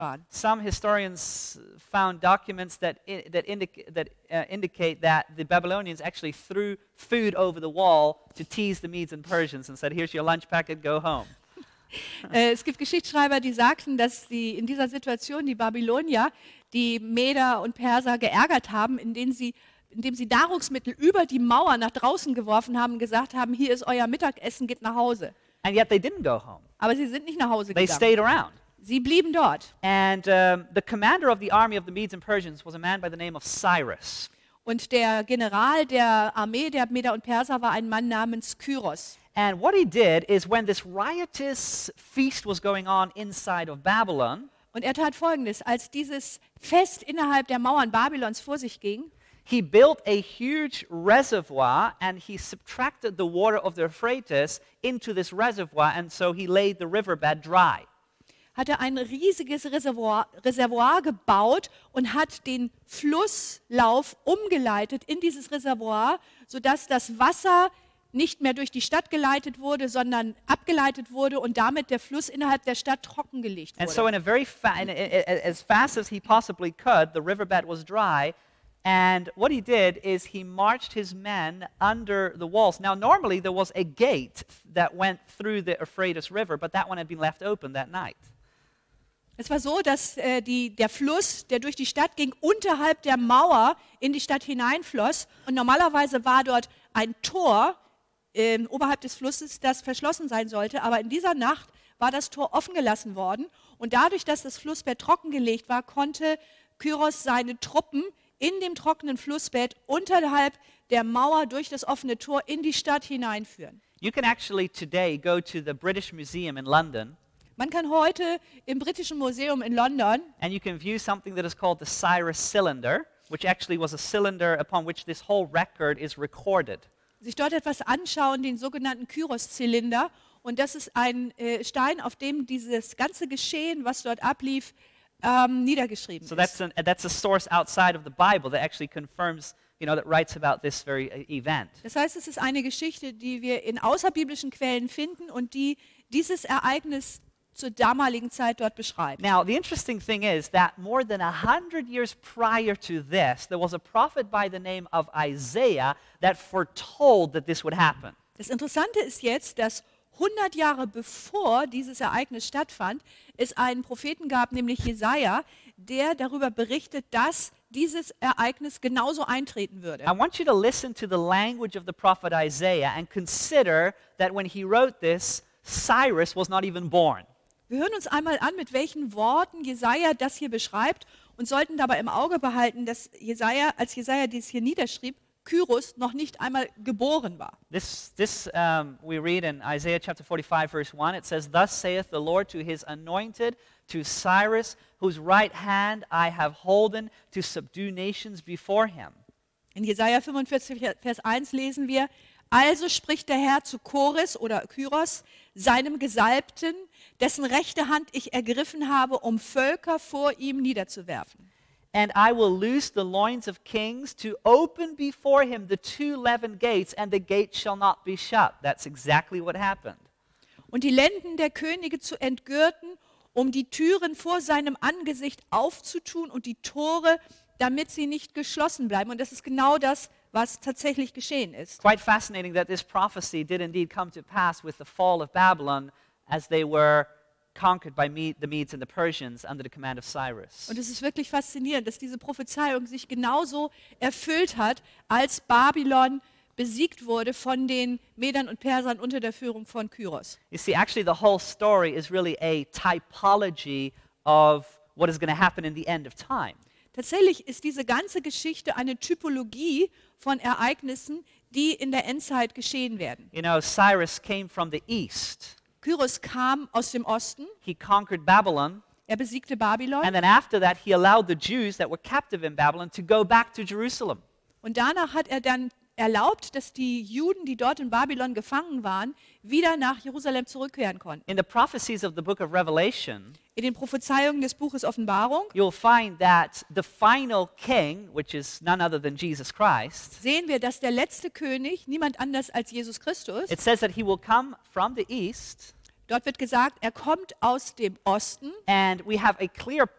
waren. Some historians found documents that indicate that the Babylonians actually threw food over the wall to tease the Medes and Persians and said, "Here's your lunch packet, go home." Es gibt Geschichtsschreiber, die sagten, dass in dieser Situation die Babylonier die Meder und Perser geärgert haben, indem sie Nahrungsmittel über die Mauer nach draußen geworfen haben und gesagt haben, hier ist euer Mittagessen, geht nach Hause. And yet they didn't go home. Aber sie sind nicht nach Hause They gegangen. stayed around. Sie blieben dort. And the commander of the army of the Medes and Persians was a man by the name of Cyrus. Und der General der Armee der Meder und Perser war ein Mann namens Kyros. And what he did is when this riotous feast was going on inside of Babylon, Und er tat Folgendes, als dieses Fest innerhalb der Mauern Babylons vor sich ging, he built a huge reservoir and he subtracted the water of the Euphrates into this reservoir, and so he laid the riverbed dry. hat er ein riesiges Reservoir gebaut und hat den Flusslauf umgeleitet in dieses Reservoir, sodass das Wasser nicht mehr durch die Stadt geleitet wurde, sondern abgeleitet wurde und damit der Fluss innerhalb der Stadt trockengelegt And so wurde. in a very as fast as he possibly could, the riverbed was dry. And what he did is he marched his men under the walls. Now, normally there was a gate that went through the Euphrates River, but that one had been left open that night. Es war so, dass der Fluss, der durch die Stadt ging, unterhalb der Mauer in die Stadt hineinfloss. Und normalerweise war dort ein Tor oberhalb des Flusses, das verschlossen sein sollte. Aber in dieser Nacht war das Tor offen gelassen worden. Und dadurch, dass das Flussbett trockengelegt war, konnte Kyros seine Truppen in dem trockenen Flussbett unterhalb der Mauer durch das offene Tor in die Stadt hineinführen. You can actually today go to the British Museum in London, Man kann heute im Britischen Museum in London and you can view something that is called the Cyrus cylinder, which actually was a cylinder upon which this whole record is recorded. sich dort etwas anschauen, den sogenannten Kyros-Zylinder. Und das ist ein Stein, auf dem dieses ganze Geschehen, was dort ablief, niedergeschrieben So ist. that's a source outside of the Bible that actually confirms, that writes about this very event. Das heißt, es ist eine Geschichte, die wir in außerbiblischen Quellen finden und die dieses Ereignis zur damaligen Zeit dort beschreibt. Now, the interesting thing is that more than 100 years prior to this, there was a prophet by the name of Isaiah that foretold that this would happen. Das Interessante ist jetzt, dass 100 Jahre bevor dieses Ereignis stattfand, es einen Propheten gab, nämlich Jesaja, der darüber berichtet, dass dieses Ereignis genauso eintreten würde. I want you to listen to the language of the prophet Isaiah and consider that when he wrote this, Cyrus was not even born. Wir hören uns einmal an, mit welchen Worten Jesaja das hier beschreibt und sollten dabei im Auge behalten, dass als Jesaja dies hier niederschrieb, Kyros noch nicht einmal geboren war. This we read in Isaiah chapter 45, verse 1. It says, "Thus saith the Lord to his anointed, to Cyrus, whose right hand I have holden, to subdue nations before him." In Jesaja 45, Vers 1 lesen wir, also spricht der Herr zu Chores oder Kyros, seinem Gesalbten, dessen rechte Hand ich ergriffen habe, um Völker vor ihm niederzuwerfen. "And I will loose the loins of kings, to open before him the two leaven gates, and the gates shall not be shut." That's exactly what happened. Und die Lenden der Könige zu entgürten, um die Türen vor seinem Angesicht aufzutun und die Tore, damit sie nicht geschlossen bleiben. Und das ist genau das, was tatsächlich geschehen ist. Quite fascinating that this prophecy did indeed come to pass with the fall of Babylon as they were conquered by the Medes and the Persians under the command of Cyrus. Und es ist wirklich faszinierend, dass diese Prophezeiung sich genauso erfüllt hat, als Babylon besiegt wurde von den Medern und Persern unter der Führung von Kyros. You see, actually the whole story is really a typology of what is going to happen in the end of time. Tatsächlich ist diese ganze Geschichte eine Typologie von Ereignissen, die in der Endzeit geschehen werden. Cyrus came from the east. Kyros kam aus dem Osten, He conquered Babylon. er besiegte Babylon And then after that, he allowed the Jews that were captive in Babylon to go back to Jerusalem. und danach hat er dann erlaubt, dass die Juden, die dort in Babylon gefangen waren, wieder nach Jerusalem zurückkehren konnten. In the prophecies of the book of Revelation, In den Prophezeiungen des Buches Offenbarung you'll find that the final king, which is none other than Jesus Christ, sehen wir, dass der letzte König niemand anders als Jesus Christus, it says that he will come from the east Dort wird gesagt, er kommt aus dem Osten. And we have a clear